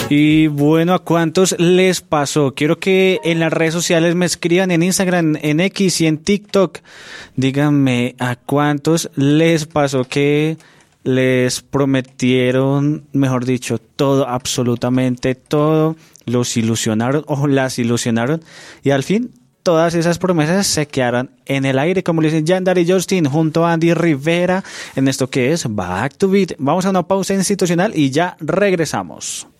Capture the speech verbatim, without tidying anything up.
Y bueno, ¿a cuántos les pasó? Quiero que en las redes sociales me escriban en Instagram, en X y en TikTok. Díganme, ¿a cuántos les pasó que les prometieron, mejor dicho, todo, absolutamente todo, los ilusionaron o las ilusionaron y al fin todas esas promesas se quedaron en el aire, como le dicen Yandar y Justin junto a Andy Rivera en esto que es Back to Beat? Vamos a una pausa institucional y ya regresamos.